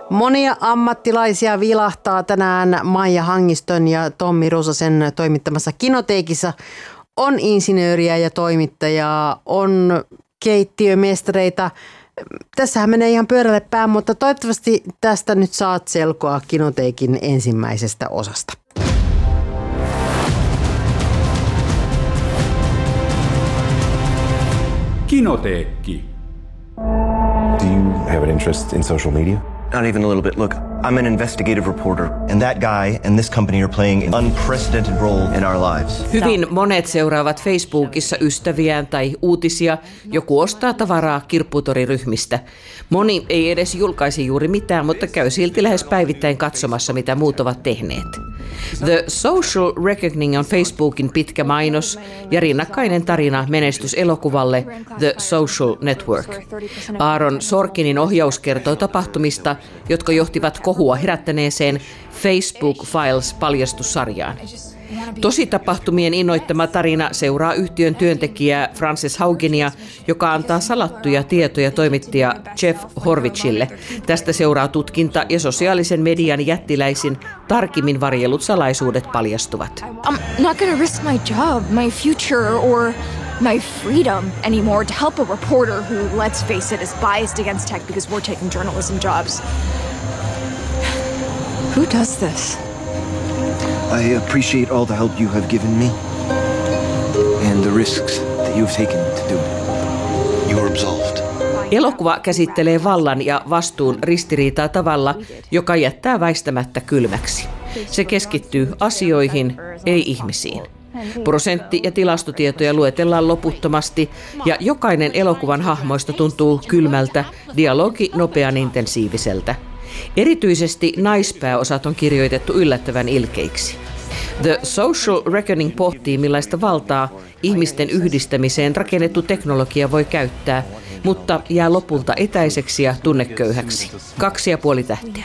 Monia ammattilaisia vilahtaa tänään Maija Hangistön ja Tommi Ruusasen toimittamassa Kinoteekissa. On insinööriä ja toimittajaa, on keittiömestareita. Tässähän menee ihan pyörälle päin, mutta toivottavasti tästä nyt saat selkoa Kinoteekin ensimmäisestä osasta. Kinoteekki. Do you have an interest in social media? Not even a little bit. Look, I'm an investigative reporter, and that guy and this company are playing an unprecedented role in our lives. Hyvin monet seuraavat Facebookissa ystäviään tai uutisia. Joku ostaa tavaraa kirpputoriryhmistä. Moni ei edes julkaisi juuri mitään, mutta käy silti lähes päivittäin katsomassa, mitä muut ovat tehneet. The Social Reckoning on Facebookin pitkä mainos ja rinnakkainen tarina menestyselokuvalle The Social Network. Aaron Sorkinin ohjaus kertoo tapahtumista, jotka johtivat kohua herättäneeseen Facebook Files-paljastussarjaan. Tositapahtumien innoittama tarina seuraa yhtiön työntekijää Frances Haugenia, joka antaa salattuja tietoja toimittaja Jeff Horwichille. Tästä seuraa tutkinta ja sosiaalisen median jättiläisin tarkimmin varjellut salaisuudet paljastuvat. I'm not going to risk my job, my future or my freedom anymore to help a reporter who, let's face it, is biased against tech because we're taking journalism jobs. Who does this? I appreciate all the help you have given me and the risks that you've taken to do it. You are absolved. Elokuva käsittelee vallan ja vastuun ristiriitaa tavalla, joka jättää väistämättä kylmäksi. Se keskittyy asioihin, ei ihmisiin. Prosentti- ja tilastotietoja luetellaan loputtomasti ja jokainen elokuvan hahmoista tuntuu kylmältä, dialogi nopean intensiiviseltä. Erityisesti naispääosat on kirjoitettu yllättävän ilkeiksi. The Social Reckoning pohtii, millaista valtaa ihmisten yhdistämiseen rakennettu teknologia voi käyttää, mutta jää lopulta etäiseksi ja tunneköyhäksi. 2,5 tähteä.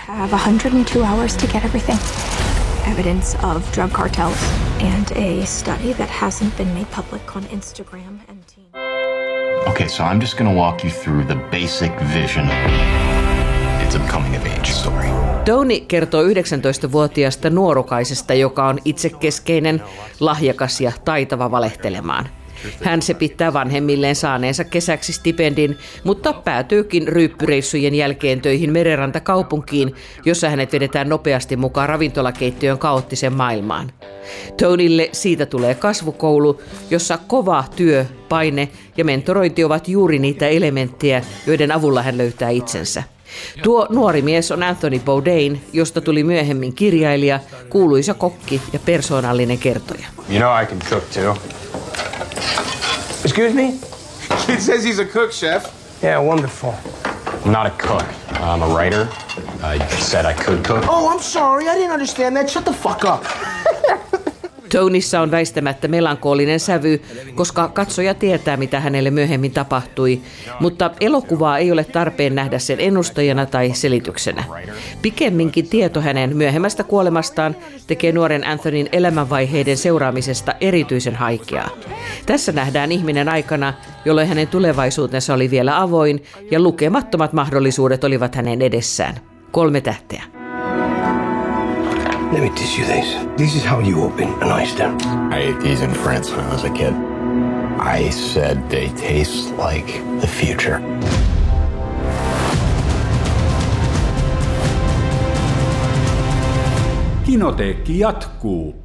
Evidence of drug cartels and a study that hasn't been made public on Instagram and Okay, so I'm just going to walk you through the basic vision. It's a coming of age story. Tony kertoo 19-vuotiaasta nuorukaisesta, joka on itsekeskeinen, lahjakas ja taitava valehtelemaan. Hän se pitää vanhemmilleen saaneensa kesäksi stipendin, mutta päätyykin ryyppyreissujen jälkeen töihin merenrantakaupunkiin, jossa hänet vedetään nopeasti mukaan ravintolakeittiön kaoottisen maailmaan. Tonylle siitä tulee kasvukoulu, jossa kova työ, paine ja mentorointi ovat juuri niitä elementtejä, joiden avulla hän löytää itsensä. Tuo nuori mies on Anthony Bourdain, josta tuli myöhemmin kirjailija, kuuluisa kokki ja persoonallinen kertoja. You know I can cook too. Excuse me? It says he's a cook, chef. Yeah, wonderful. I'm not a cook. I'm a writer. I said I could cook. Oh, I'm sorry. I didn't understand that. Shut the fuck up. Tonyssa on väistämättä melankolinen sävy, koska katsoja tietää, mitä hänelle myöhemmin tapahtui, mutta elokuvaa ei ole tarpeen nähdä sen ennustajana tai selityksenä. Pikemminkin tieto hänen myöhemmästä kuolemastaan tekee nuoren Anthonyn elämänvaiheiden seuraamisesta erityisen haikeaa. Tässä nähdään ihminen aikana, jolloin hänen tulevaisuutensa oli vielä avoin ja lukemattomat mahdollisuudet olivat hänen edessään. 3 tähteä. Let me teach you this. This is how you open an oyster. I ate these in France when I was a kid. I said they taste like the future. Kinoteekki jatkuu.